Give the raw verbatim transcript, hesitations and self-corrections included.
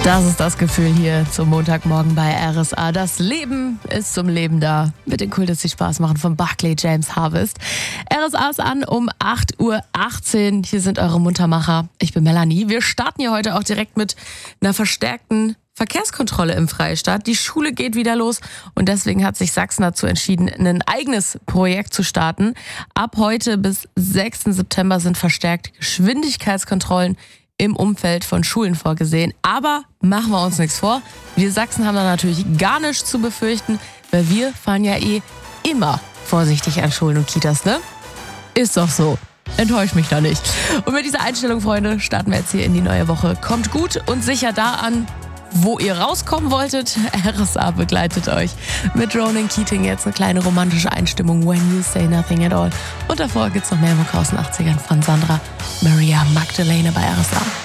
Das ist das Gefühl hier zum Montagmorgen bei R S A. Das Leben ist zum Leben da. Mit den Cool, dass sie Spaß machen von Barclay James Harvest. R S A ist an um acht Uhr achtzehn. Hier sind eure Muntermacher. Ich bin Melanie. Wir starten hier heute auch direkt mit einer verstärkten Verkehrskontrolle im Freistaat. Die Schule geht wieder los und deswegen hat sich Sachsen dazu entschieden, ein eigenes Projekt zu starten. Ab heute bis sechsten September sind verstärkt Geschwindigkeitskontrollen im Umfeld von Schulen vorgesehen. Aber machen wir uns nichts vor. Wir Sachsen haben da natürlich gar nichts zu befürchten, weil wir fahren ja eh immer vorsichtig an Schulen und Kitas, ne? Ist doch so. Enttäuscht mich da nicht. Und mit dieser Einstellung, Freunde, starten wir jetzt hier in die neue Woche. Kommt gut und sicher da an, wo ihr rauskommen wolltet. R S A begleitet euch mit Ronan Keating. Jetzt eine kleine romantische Einstimmung. When You Say Nothing at All. Und davor gibt's noch mehr Mucke aus den achtzigern von Sandra Maria Magdalene bei R S A.